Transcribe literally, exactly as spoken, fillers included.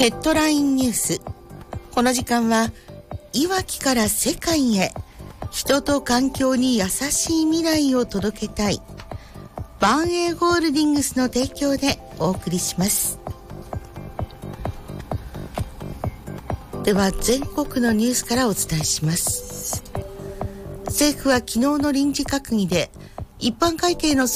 ヘッドラインニュース。この時間はいわきから世界へ、人と環境に優しい未来を届けたいバンエイホールディングスの提供でお送りします。では全国のニュースからお伝えします。政府は昨日の臨時閣議で一般会計の